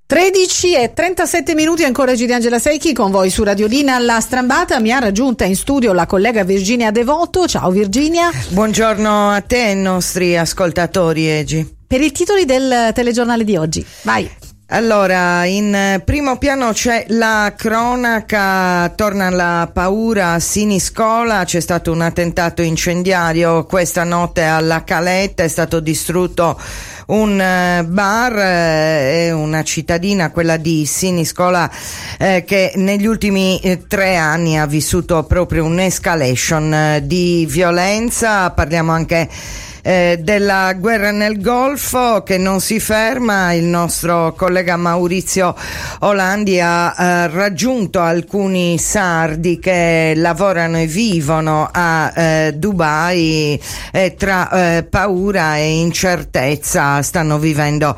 13:37 ancora G di Angela Secchi con voi su Radiolina. La strambata mi ha raggiunta in studio la collega Virginia Devoto. Ciao Virginia. Buongiorno a te e ai nostri ascoltatori, Egi. Per i titoli del telegiornale di oggi, vai. Allora, in primo piano c'è la cronaca, torna la paura a Siniscola, c'è stato un attentato incendiario questa notte alla Caletta, è stato distrutto un bar e una cittadina, quella di Siniscola, che negli ultimi 3 anni ha vissuto proprio un'escalation di violenza. Parliamo anche della guerra nel Golfo che non si ferma. Il nostro collega Maurizio Olandi ha raggiunto alcuni sardi che lavorano e vivono a Dubai e tra paura e incertezza stanno vivendo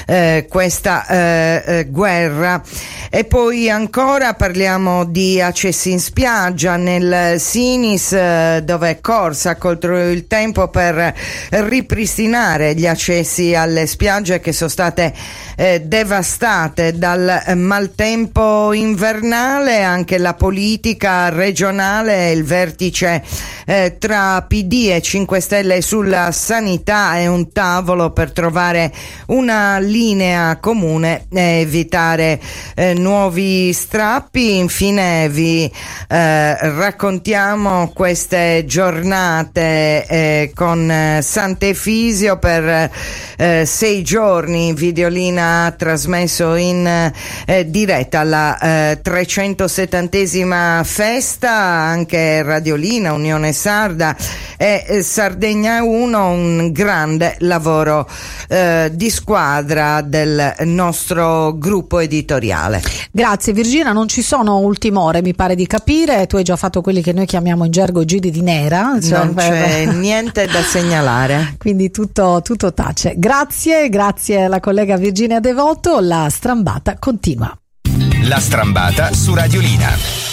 questa guerra. E poi ancora parliamo di accessi in spiaggia nel Sinis, dove è corsa contro il tempo per ripristinare gli accessi alle spiagge che sono state devastate dal maltempo invernale. Anche la politica regionale, il vertice tra PD e 5 Stelle sulla sanità e un tavolo per trovare una linea comune e evitare nuovi strappi. Infine vi raccontiamo queste giornate con Sant'Efisio. Per 6 giorni Videolina ha trasmesso in diretta la 370esima festa. Anche Radiolina, Unione Sarda e Sardegna 1, un grande lavoro di squadra del nostro gruppo editoriale. Grazie Virginia, non ci sono ultime ore, mi pare di capire. Tu hai già fatto quelli che noi chiamiamo in gergo giri di nera, cioè non c'è niente da segnalare, quindi tutto tace. Grazie alla collega Virginia Devoto. La strambata continua. La strambata su Radiolina.